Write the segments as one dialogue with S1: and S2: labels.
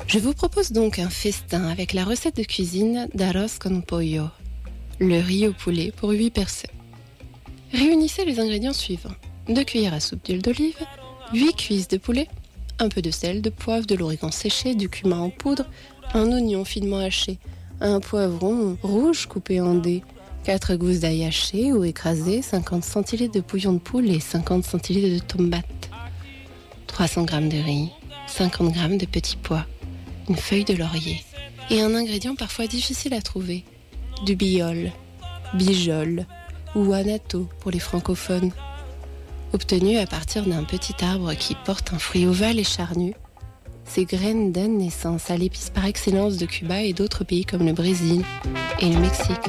S1: Je vous propose donc un festin avec la recette de cuisine d'arroz con pollo, le riz au poulet pour 8 personnes. Réunissez les ingrédients suivants. 2 cuillères à soupe d'huile d'olive, 8 cuisses de poulet, un peu de sel, de poivre, de l'origan séché, du cumin en poudre, un oignon finement haché, un poivron rouge coupé en dés, 4 gousses d'ail hachées ou écrasées, 50 centilitres de bouillon de poule et 50 centilitres de tomates, 300 g de riz, 50 g de petits pois, une feuille de laurier et un ingrédient parfois difficile à trouver, du biol, bijol ou anato pour les francophones, obtenu à partir d'un petit arbre qui porte un fruit ovale et charnu. Ces graines donnent naissance à l'épice par excellence de Cuba et d'autres pays comme le Brésil et le Mexique.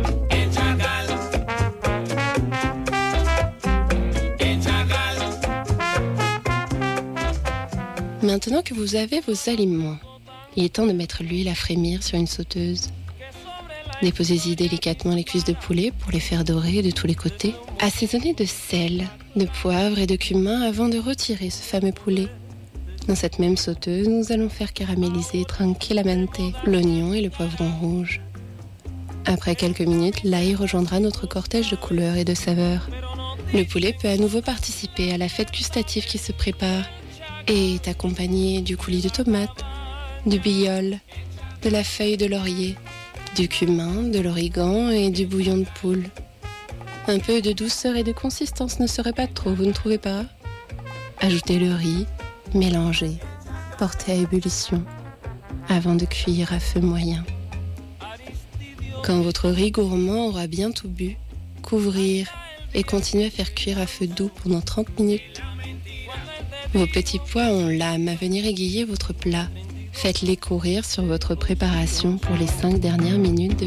S1: Maintenant que vous avez vos aliments, il est temps de mettre l'huile à frémir sur une sauteuse. Déposez-y délicatement les cuisses de poulet pour les faire dorer de tous les côtés. Assaisonnez de sel, de poivre et de cumin avant de retirer ce fameux poulet. Dans cette même sauteuse, nous allons faire caraméliser tranquillamente l'oignon et le poivron rouge. Après quelques minutes, l'ail rejoindra notre cortège de couleurs et de saveurs. Le poulet peut à nouveau participer à la fête gustative qui se prépare et est accompagné du coulis de tomates, du biol, de la feuille de laurier, du cumin, de l'origan et du bouillon de poule. Un peu de douceur et de consistance ne serait pas trop, vous ne trouvez pas ? Ajoutez le riz, mélangez, portez à ébullition avant de cuire à feu moyen. Quand votre riz gourmand aura bien tout bu, couvrir et continuer à faire cuire à feu doux pendant 30 minutes. Vos petits pois ont l'âme à venir égayer votre plat. Faites-les courir sur votre préparation pour les 5 dernières minutes de